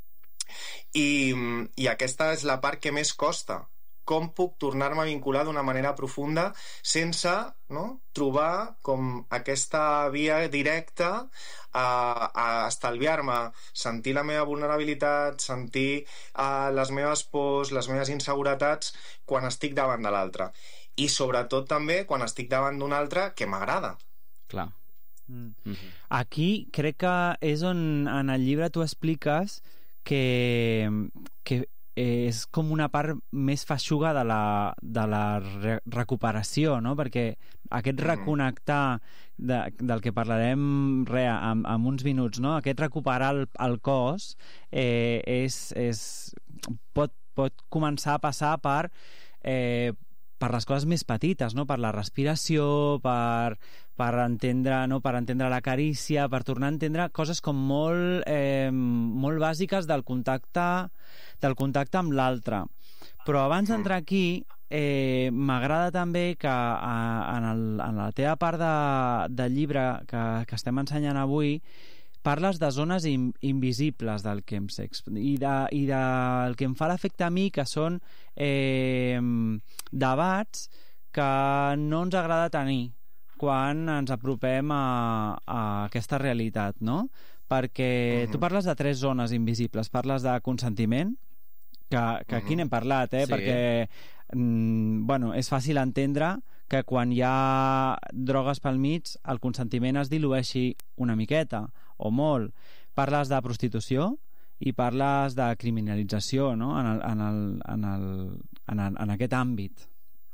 I, i aquesta és la part que més costa. Com puc tornar-me a vincular d'una manera profunda sense no, trobar com aquesta via directa a, a estalviar-me, sentir la meva vulnerabilitat, sentir uh, les meves pors, les meves inseguretats quan estic davant de l'altre. I sobretot també quan estic davant d'un altre que m'agrada.
Clar.
Mm. Mm-hmm. Aquí crec que és on en el llibre tu expliques que, que és com una part més feixuga de la, de la re recuperació, no? Perquè aquest reconnectar de, del que parlarem re, en, en uns minuts, no? Aquest recuperar el, el cos eh, és, és, pot, pot començar a passar per eh, per les coses més petites, no? Per la respiració, per, per, entendre, no? per entendre la carícia, per tornar a entendre coses com molt, eh, molt bàsiques del contacte, del contacte amb l'altre. Però abans d'entrar aquí, eh, m'agrada també que a, en, el, en la teva part de, del llibre que, que estem ensenyant avui parles de zones in, invisibles del chemsex i, de, i del que em fa l'efecte a mi que són eh, debats que no ens agrada tenir quan ens apropem a, a aquesta realitat, no? Perquè uh-huh. tu parles de tres zones invisibles. Parles de consentiment, que, que aquí uh-huh. n'hem parlat, eh? Sí. Perquè mm, bueno, és fàcil entendre que quan hi ha drogues pel mig el consentiment es dilueixi una miqueta o molt. Parles de prostitució i parles de criminalització, no?, en, el, en, el, en, el, en, el, en aquest àmbit.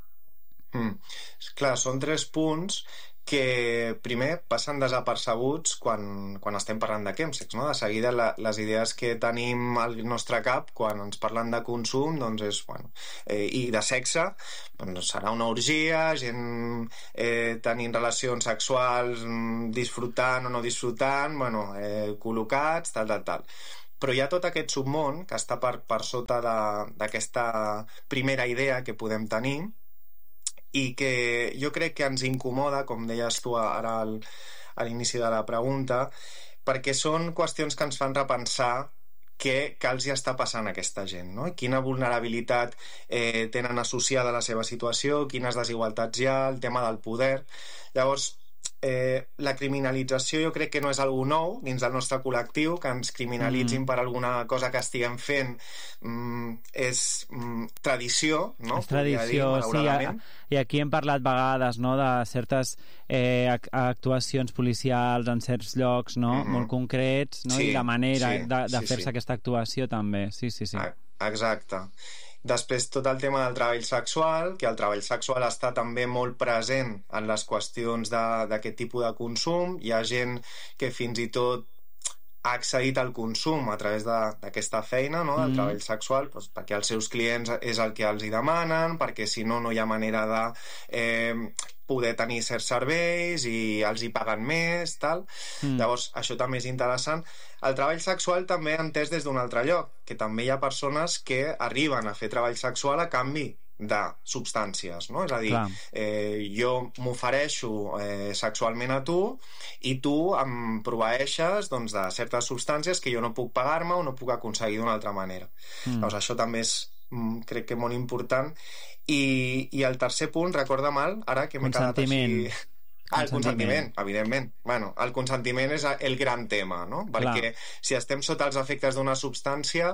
Mm. Clar, són tres punts que primer passen desapercebuts quan, quan estem parlant de chemsex, no? De seguida la, les idees que tenim al nostre cap quan ens parlen de consum, doncs és, bueno, eh, i de sexe, doncs serà una orgia, gent eh, tenint relacions sexuals, disfrutant o no disfrutant, bueno, eh, col·locats, tal, tal, tal. Però hi ha tot aquest submón que està per, per sota d'aquesta primera idea que podem tenir, i que jo crec que ens incomoda, com deies tu ara al, a l'inici de la pregunta, perquè són qüestions que ens fan repensar què, què els hi està passant a aquesta gent, no? Quina vulnerabilitat eh, tenen associada a la seva situació, quines desigualtats hi ha, el tema del poder. Llavors, eh, la criminalització jo crec que no és algo nou dins del nostre col·lectiu, que ens criminalitzin mm. per alguna cosa que estiguem fent mm, és mm, tradició, no?
És tradició, dir, sí. I aquí hem parlat vegades, no?, de certes eh, actuacions policials en certs llocs, no?, mm-hmm. molt concrets, no?, sí, i la manera sí, de, de sí, fer-se sí. aquesta actuació també. Sí, sí, sí.
Exacte. Després tot el tema del treball sexual, que el treball sexual està també molt present en les qüestions d'aquest tipus de consum. Hi ha gent que fins i tot ha accedit al consum a través d'aquesta feina, no?, del mm. treball sexual, doncs, perquè els seus clients és el que els hi demanen, perquè si no, no hi ha manera de eh, poder tenir certs serveis i els hi paguen més, tal. Mm. Llavors, això també és interessant. El treball sexual també entès des d'un altre lloc, que també hi ha persones que arriben a fer treball sexual a canvi de substàncies, no? És a dir, eh, jo m'ofereixo eh, sexualment a tu i tu em proveeixes, doncs, de certes substàncies que jo no puc pagar-me o no puc aconseguir d'una altra manera. Mm. Llavors, això també és, crec que, molt important. I, i el tercer punt, recorda mal, ara que m'he quedat així... Ah, el consentiment, evidentment. Bueno, el consentiment és el gran tema, no? Perquè Clar. si estem sota els efectes d'una substància,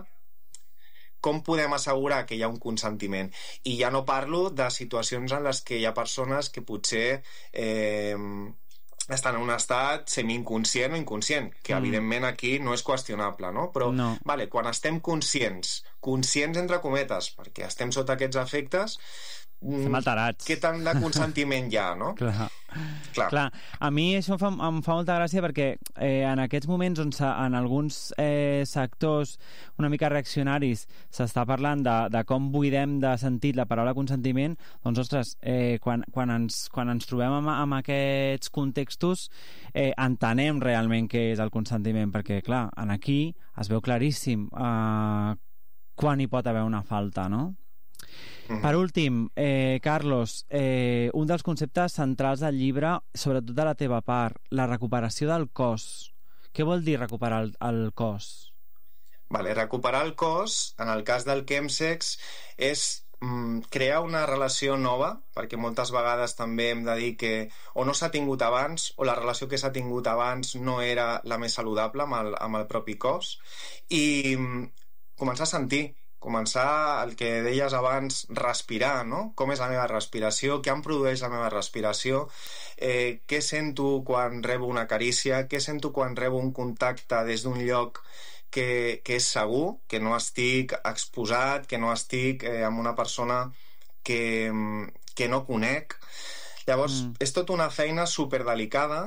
com podem assegurar que hi ha un consentiment? I ja no parlo de situacions en les que hi ha persones que potser eh, estan en un estat semi-inconscient o inconscient, que mm. evidentment aquí no és qüestionable, no? Però, no. vale, quan estem conscients, conscients entre cometes, perquè estem sota aquests efectes,
estem alterats.
Què tant de consentiment hi ha, no?
Clar. Clar. Clar. A mi això em fa, em fa molta gràcia perquè eh, en aquests moments on en alguns eh, sectors una mica reaccionaris s'està parlant de, de com buidem de sentit la paraula consentiment, doncs, ostres, eh, quan, quan, ens, quan ens trobem amb, amb aquests contextos eh, entenem realment què és el consentiment, perquè, clar, en aquí es veu claríssim eh, quan hi pot haver una falta, no? Mm-hmm. Per últim, eh, Carlos, eh, un dels conceptes centrals del llibre, sobretot de la teva part, la recuperació del cos. Què vol dir recuperar el, el cos?
Vale, recuperar el cos, en el cas del chemsex, és mm, crear una relació nova, perquè moltes vegades també hem de dir que o no s'ha tingut abans o la relació que s'ha tingut abans no era la més saludable amb el, amb el propi cos, i mm, començar a sentir, començar el que deies abans, respirar, no? Com és la meva respiració, què em produeix la meva respiració, eh, què sento quan rebo una carícia, què sento quan rebo un contacte des d'un lloc que, que és segur, que no estic exposat, que no estic eh, amb una persona que, que no conec. Llavors, mm. és tota una feina superdelicada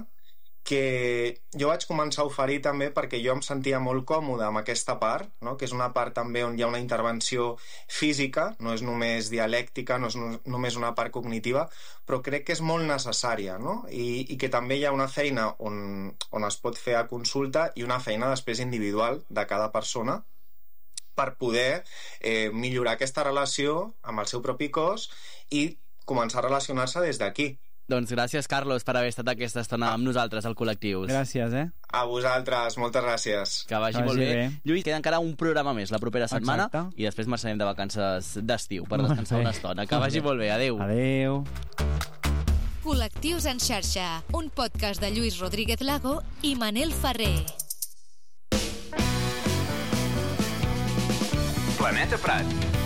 que jo vaig començar a oferir també perquè jo em sentia molt còmode amb aquesta part, no? Que és una part també on hi ha una intervenció física, no és només dialèctica, no és no, només una part cognitiva, però crec que és molt necessària, no? I, i que també hi ha una feina on, on es pot fer a consulta i una feina després individual de cada persona per poder eh, millorar aquesta relació amb el seu propi cos i començar a relacionar-se des d'aquí.
Doncs gràcies, Carlos, per haver estat aquesta estona amb nosaltres al Col·lectius.
Gràcies, eh?
A vosaltres, moltes gràcies.
Que vagi, que vagi molt bé. bé. Lluís, queda encara un programa més la propera setmana. Exacte. I després marxarem de vacances d'estiu per descansar una estona. Que vagi molt bé. Adéu.
Adéu.
Col·lectius en xarxa, un podcast de Lluís Rodríguez Lago i Manel Ferrer.
Planeta Prat.